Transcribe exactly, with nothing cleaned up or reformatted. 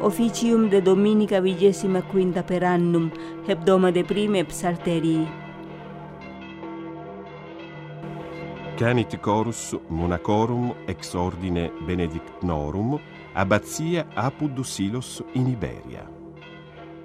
officium de dominica vigesima quinta per annum, hebdomade prime psalterii. Canit chorus monacorum ex ordine benedictnorum, abbazia Apud Silos in Iberia.